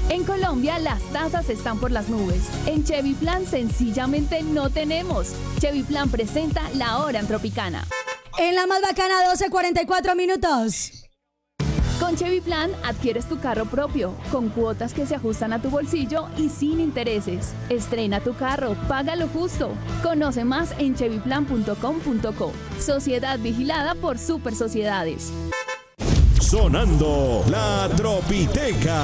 En Colombia las tasas están por las nubes. En Chevy Plan sencillamente no tenemos. Chevy Plan presenta La Hora en Tropicana. En la más bacana, 12:44 minutos. Con Chevy Plan adquieres tu carro propio, con cuotas que se ajustan a tu bolsillo y sin intereses. Estrena tu carro, paga lo justo. Conoce más en chevyplan.com.co. Sociedad vigilada por Super Sociedades. Sonando la Tropiteca.